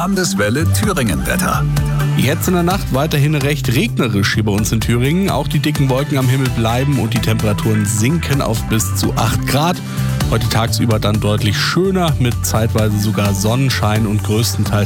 Landeswelle Thüringen-Wetter. Jetzt in der Nacht weiterhin recht regnerisch hier bei uns in Thüringen. Auch die dicken Wolken am Himmel bleiben und die Temperaturen sinken auf bis zu 8 Grad. Heute tagsüber dann deutlich schöner mit zeitweise sogar Sonnenschein und größtenteils